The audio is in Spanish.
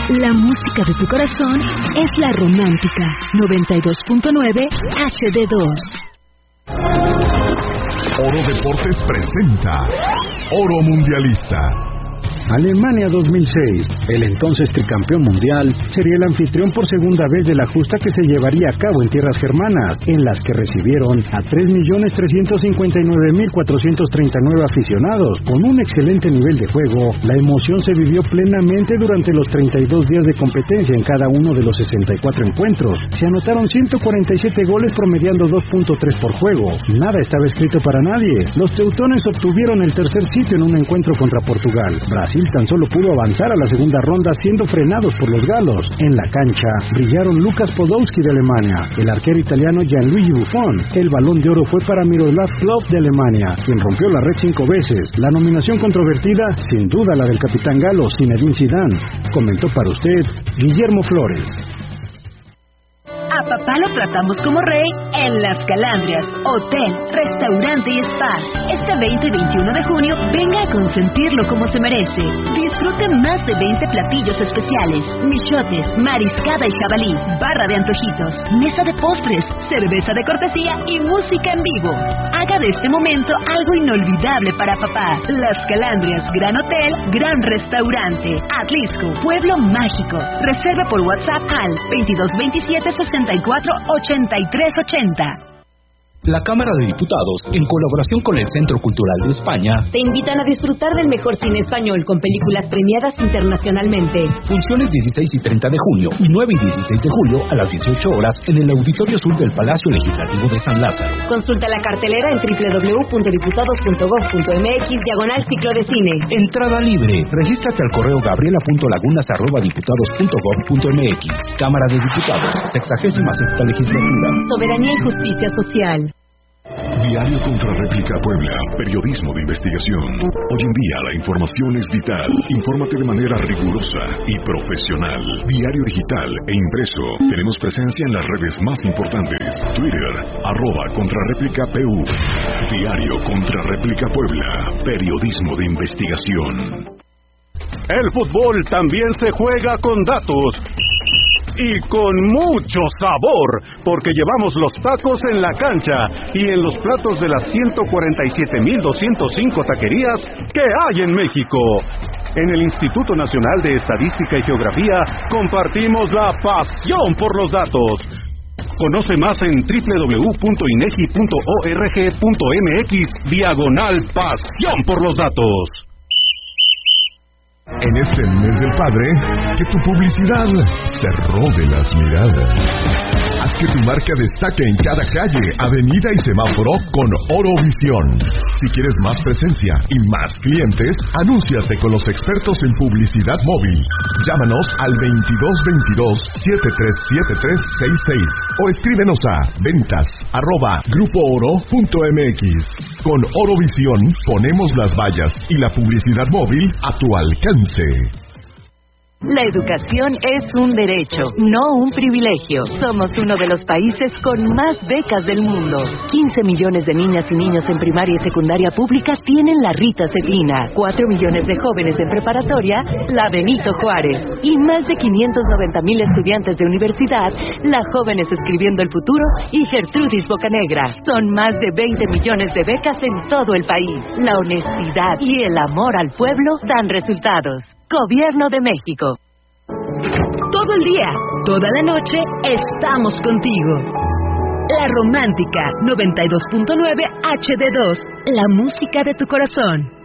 La música de tu corazón es La Romántica 92.9 HD2. Oro Deportes presenta Oro Mundialista. Alemania 2006, el entonces tricampeón mundial, sería el anfitrión por segunda vez de la justa que se llevaría a cabo en tierras germanas, en las que recibieron a 3.359.439 aficionados. Con un excelente nivel de juego, la emoción se vivió plenamente durante los 32 días de competencia en cada uno de los 64 encuentros. Se anotaron 147 goles promediando 2.3 por juego. Nada estaba escrito para nadie. Los teutones obtuvieron el tercer sitio en un encuentro contra Portugal. Brasil tan solo pudo avanzar a la segunda ronda siendo frenados por los galos. En la cancha brillaron Lukas Podolski de Alemania, el arquero italiano Gianluigi Buffon. El Balón de Oro fue para Miroslav Klose de Alemania, quien rompió la red 5 veces. La nominación controvertida, sin duda la del capitán galo Zinedine Zidane. Comentó para usted Guillermo Flores. A papá lo tratamos como rey en Las Calandrias, hotel, restaurante y spa. Este 20 y 21 de junio, venga a consentirlo como se merece. Disfrute más de 20 platillos especiales, michotes, mariscada y jabalí, barra de antojitos, mesa de postres, cerveza de cortesía y música en vivo. Haga de este momento algo inolvidable para papá. Las Calandrias, gran hotel, gran restaurante. Atlisco, pueblo mágico. Reserva por WhatsApp al 2227 64 83 80. La Cámara de Diputados, en colaboración con el Centro Cultural de España, te invitan a disfrutar del mejor cine español con películas premiadas internacionalmente. Funciones 16 y 30 de junio y 9 y 16 de julio a las 18 horas en el Auditorio Sur del Palacio Legislativo de San Lázaro. Consulta la cartelera en www.diputados.gov.mx/ciclo de cine. Entrada libre. Regístrate al correo gabriela.lagunas@diputados.gov.mx. Cámara de Diputados, 66ª legislatura. Soberanía y justicia social. Diario Contra Réplica Puebla, periodismo de investigación. Hoy en día la información es vital. Infórmate de manera rigurosa y profesional. Diario digital e impreso. Tenemos presencia en las redes más importantes. Twitter, @ContraRéplicaPU. Diario Contra Réplica Puebla, periodismo de investigación. El fútbol también se juega con datos. Y con mucho sabor, porque llevamos los tacos en la cancha y en los platos de las 147.205 taquerías que hay en México. En el Instituto Nacional de Estadística y Geografía compartimos la pasión por los datos. Conoce más en www.inegi.org.mx/pasión por los datos. En este mes del padre, que tu publicidad se robe las miradas. Haz que tu marca destaque en cada calle, avenida y semáforo con Orovisión. Si quieres más presencia y más clientes, anúnciate con los expertos en publicidad móvil. Llámanos al 2222-737366 o escríbenos a ventas@grupooro.mx. Con Orovisión ponemos las vallas y la publicidad móvil a tu alcance. La educación es un derecho, no un privilegio. Somos uno de los países con más becas del mundo. 15 millones de niñas y niños en primaria y secundaria pública tienen la Rita Cefina. 4 millones de jóvenes en preparatoria, la Benito Juárez. Y más de 590,000 estudiantes de universidad, la Jóvenes Escribiendo el Futuro y Gertrudis Bocanegra. Son más de 20 millones de becas en todo el país. La honestidad y el amor al pueblo dan resultados. Gobierno de México. Todo el día, toda la noche, estamos contigo. La Romántica 92.9 HD2, la música de tu corazón.